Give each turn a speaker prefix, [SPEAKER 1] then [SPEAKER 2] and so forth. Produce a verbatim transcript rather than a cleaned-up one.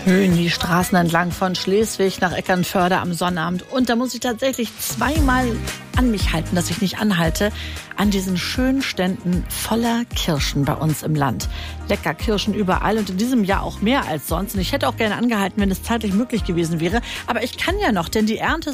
[SPEAKER 1] Schön die Straßen entlang von Schleswig nach Eckernförde am Sonnabend. Und da muss ich tatsächlich zweimal an mich halten, dass ich nicht anhalte, an diesen schönen Ständen voller Kirschen bei uns im Land. Lecker Kirschen überall und in diesem Jahr auch mehr als sonst. Und ich hätte auch gerne angehalten, wenn es zeitlich möglich gewesen wäre. Aber ich kann ja noch, denn die Ernte